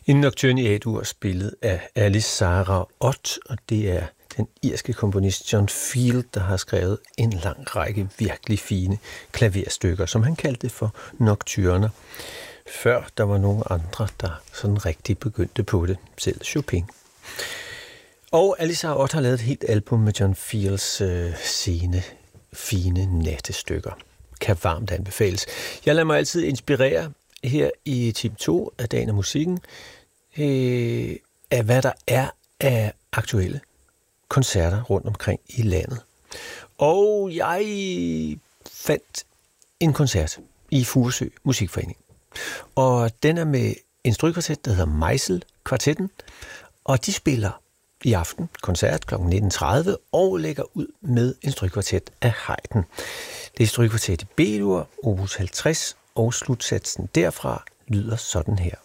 En Nocturne i A-dur spillet af Alice Sarah Ott, og det er den irske komponist John Field, der har skrevet en lang række virkelig fine klaverstykker, som han kaldte for nocturner, før der var nogle andre, der sådan rigtig begyndte på det, selv Chopin. Og Alice Sarah Ott har lavet et helt album med John Fields sene, fine nattestykker. Kan varmt anbefales. Jeg lader mig altid inspirere her i time 2 af Dagen af Musikken, af hvad der er af aktuelle koncerter rundt omkring i landet. Og jeg fandt en koncert i Furesø Musikforening. Og den er med en strygekvartet, der hedder Meisel Kvartetten, og de spiller i aften koncert kl. 19.30 og lægger ud med en strygekvartet af Haydn. Det er strygekvartet i B-dur, opus 50, og slutsatsen derfra lyder sådan her.